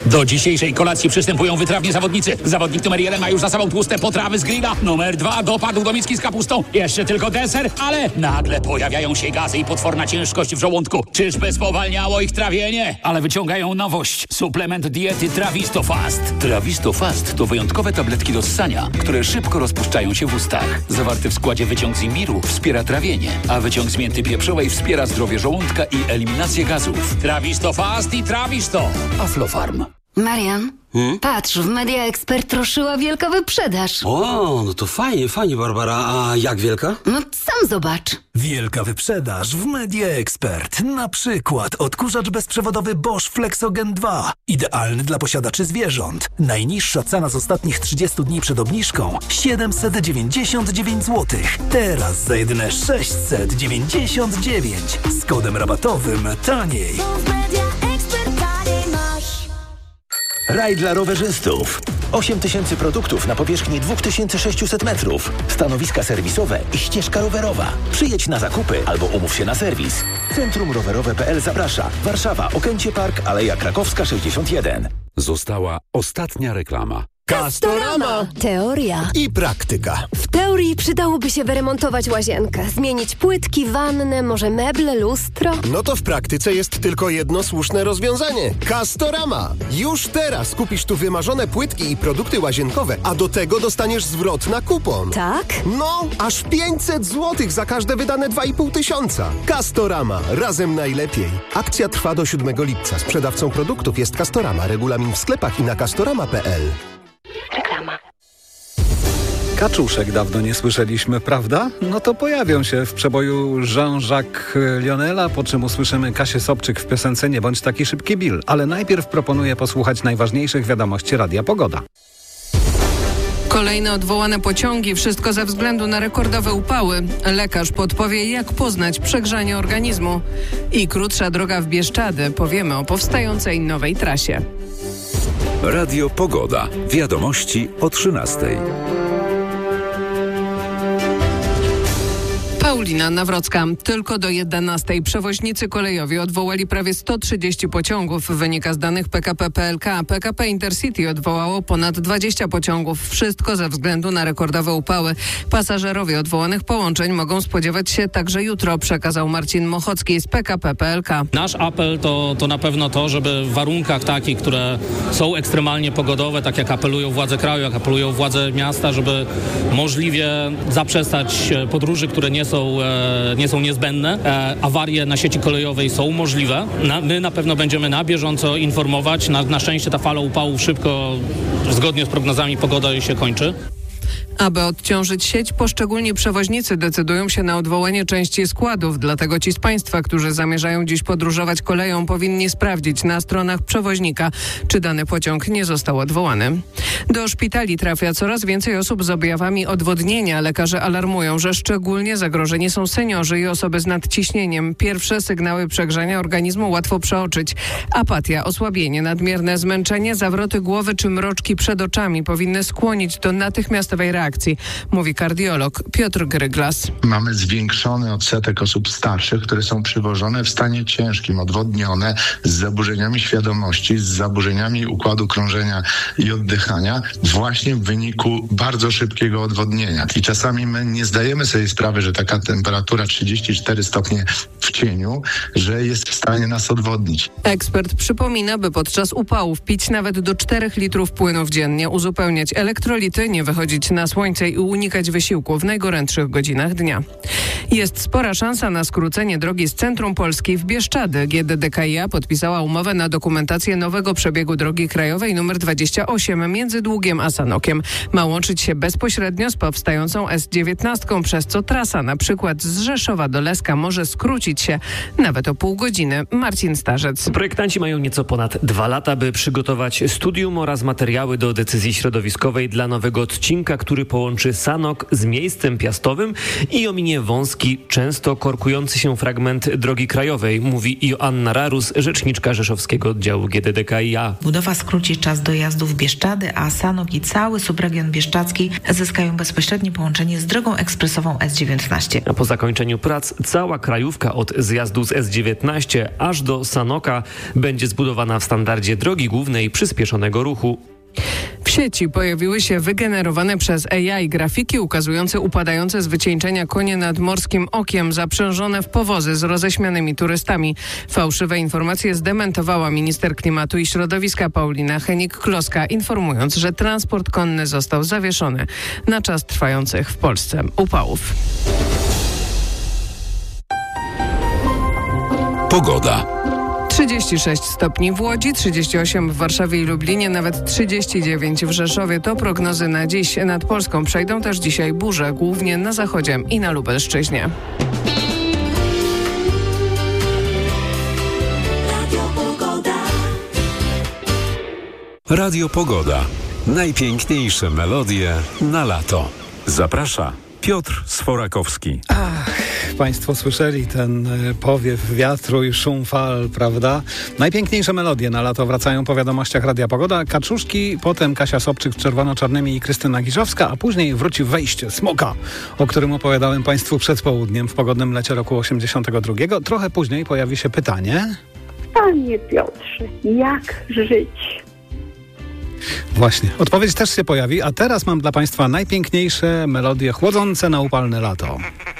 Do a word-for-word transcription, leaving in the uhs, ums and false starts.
Do dzisiejszej kolacji przystępują wytrawni zawodnicy. Zawodnik numer jeden ma już za sobą tłuste potrawy z grilla. Numer dwa dopadł do miski z kapustą. Jeszcze tylko deser, ale nagle pojawiają się gazy i potworna ciężkość w żołądku. Czyżby spowalniało ich trawienie? Ale wyciągają nowość. Suplement diety Trawisto Fast. Trawisto Fast to wyjątkowe tabletki do ssania, które szybko rozpuszczają się w ustach. Zawarty w składzie wyciąg z imbiru wspiera trawienie, a wyciąg z mięty pieprzowej wspiera zdrowie żołądka i eliminację gazów. Trawisto Fast i Trawisto. Aflofarm. Marian, hmm? patrz, w Media Expert ruszyła wielka wyprzedaż. O, no to fajnie, fajnie, Barbara. A jak wielka? No sam zobacz. Wielka wyprzedaż w Media Expert. Na przykład odkurzacz bezprzewodowy Bosch Flexogen dwa. Idealny dla posiadaczy zwierząt. Najniższa cena z ostatnich trzydziestu dni przed obniżką siedemset dziewięćdziesiąt dziewięć złotych. Teraz za jedyne sześćset dziewięćdziesiąt dziewięć. Z kodem rabatowym taniej. Raj dla rowerzystów. osiem tysięcy produktów na powierzchni dwa tysiące sześćset metrów. Stanowiska serwisowe i ścieżka rowerowa. Przyjedź na zakupy albo umów się na serwis. Centrum Rowerowe kropka p l zaprasza. Warszawa, Okęcie Park, Aleja Krakowska sześćdziesiąt jeden. Została ostatnia reklama. Castorama. Teoria i praktyka. W teorii przydałoby się wyremontować łazienkę, zmienić płytki, wannę, może meble, lustro. No to w praktyce jest tylko jedno słuszne rozwiązanie. Castorama. Już teraz kupisz tu wymarzone płytki i produkty łazienkowe, a do tego dostaniesz zwrot na kupon. Tak? No, aż pięćset złotych za każde wydane dwa i pół tysiąca. Castorama. Razem najlepiej. Akcja trwa do siódmego lipca. Sprzedawcą produktów jest Castorama. Regulamin w sklepach i na castorama kropka p l. Reklama. Kaczuszek dawno nie słyszeliśmy, prawda? No to pojawią się w przeboju Jean-Jacques Lionela, po czym usłyszymy Kasię Sobczyk w piosence Nie bądź taki szybki Bill. Ale najpierw proponuję posłuchać najważniejszych wiadomości Radia Pogoda. Kolejne odwołane pociągi, wszystko ze względu na rekordowe upały. Lekarz podpowie, jak poznać przegrzanie organizmu. I krótsza droga w Bieszczady. Powiemy o powstającej nowej trasie. Radio Pogoda. Wiadomości o trzynastej. Paulina Nawrocka. Tylko do jedenastej przewoźnicy kolejowi odwołali prawie sto trzydzieści pociągów. Wynika z danych P K P P L K. P K P Intercity odwołało ponad dwadzieścia pociągów. Wszystko ze względu na rekordowe upały. Pasażerowie odwołanych połączeń mogą spodziewać się także jutro, przekazał Marcin Mochocki z P K P P L K. Nasz apel to, to na pewno to, żeby w warunkach takich, które są ekstremalnie pogodowe, tak jak apelują władze kraju, jak apelują władze miasta, żeby możliwie zaprzestać podróży, które nie są nie są niezbędne. E, awarie na sieci kolejowej są możliwe. Na, my na pewno będziemy na bieżąco informować. Na, na szczęście ta fala upałów szybko, zgodnie z prognozami, pogoda się kończy. Aby odciążyć sieć, poszczególni przewoźnicy decydują się na odwołanie części składów. Dlatego ci z Państwa, którzy zamierzają dziś podróżować koleją, powinni sprawdzić na stronach przewoźnika, czy dany pociąg nie został odwołany. Do szpitali trafia coraz więcej osób z objawami odwodnienia. Lekarze alarmują, że szczególnie zagrożeni są seniorzy i osoby z nadciśnieniem. Pierwsze sygnały przegrzania organizmu łatwo przeoczyć. Apatia, osłabienie, nadmierne zmęczenie, zawroty głowy czy mroczki przed oczami powinny skłonić do natychmiastowej reakcji, mówi kardiolog Piotr Gryglas. Mamy zwiększony odsetek osób starszych, które są przywożone w stanie ciężkim, odwodnione, z zaburzeniami świadomości, z zaburzeniami układu krążenia i oddychania, właśnie w wyniku bardzo szybkiego odwodnienia. I czasami my nie zdajemy sobie sprawy, że taka temperatura trzydzieści cztery stopnie w cieniu, że jest w stanie nas odwodnić. Ekspert przypomina, by podczas upałów pić nawet do czterech litrów płynów dziennie, uzupełniać elektrolity, nie wychodzić na słońce i unikać wysiłku w najgorętszych godzinach dnia. Jest spora szansa na skrócenie drogi z centrum Polski w Bieszczady. G D D K i A podpisała umowę na dokumentację nowego przebiegu drogi krajowej nr dwadzieścia osiem między Długiem a Sanokiem. Ma łączyć się bezpośrednio z powstającą S dziewiętnaście, przez co trasa na przykład z Rzeszowa do Leska może skrócić się nawet o pół godziny. Marcin Starzec. Projektanci mają nieco ponad dwa lata, by przygotować studium oraz materiały do decyzji środowiskowej dla nowego odcinka, który który połączy Sanok z miejscem piastowym i ominie wąski, często korkujący się fragment drogi krajowej, mówi Joanna Rarus, rzeczniczka rzeszowskiego oddziału G D D K i A. Budowa skróci czas dojazdu w Bieszczady, a Sanok i cały subregion bieszczadzki zyskają bezpośrednie połączenie z drogą ekspresową S dziewiętnaście. A po zakończeniu prac cała krajówka od zjazdu z S dziewiętnaście aż do Sanoka będzie zbudowana w standardzie drogi głównej przyspieszonego ruchu. W sieci pojawiły się wygenerowane przez A I grafiki ukazujące upadające z wycieńczenia konie nad Morskim Okiem zaprzężone w powozy z roześmianymi turystami. Fałszywe informacje zdementowała minister klimatu i środowiska Paulina Henik-Kloska, informując, że transport konny został zawieszony na czas trwających w Polsce upałów. Pogoda. trzydzieści sześć stopni w Łodzi, trzydzieści osiem w Warszawie i Lublinie, nawet trzydzieści dziewięć w Rzeszowie. To prognozy na dziś. Nad Polską przejdą też dzisiaj burze, głównie na zachodzie i na Lubelszczyźnie. Radio Pogoda. Najpiękniejsze melodie na lato. Zaprasza Piotr Sforakowski. Ach, Państwo słyszeli ten powiew wiatru i szum fal, prawda? Najpiękniejsze melodie na lato wracają po wiadomościach Radia Pogoda. Kaczuszki, potem Kasia Sobczyk z czerwono-czarnymi i Krystyna Giżowska, a później wróci wejście Smoka, o którym opowiadałem Państwu przed południem w pogodnym lecie roku osiemdziesiątego drugiego. Trochę później pojawi się pytanie. Panie Piotrze, jak żyć? Właśnie, odpowiedź też się pojawi, a teraz mam dla Państwa najpiękniejsze melodie chłodzące na upalne lato.